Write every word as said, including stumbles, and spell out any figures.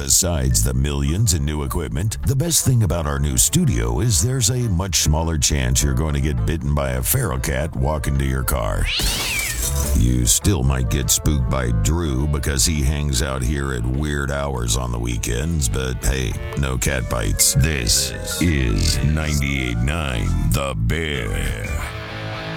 Besides the millions in new equipment, the best thing about our new studio is there's a much smaller chance you're going to get bitten by a feral cat walking to your car. You still might get spooked by Drew because he hangs out here at weird hours on the weekends, but hey, no cat bites. This is ninety-eight point nine The Bear.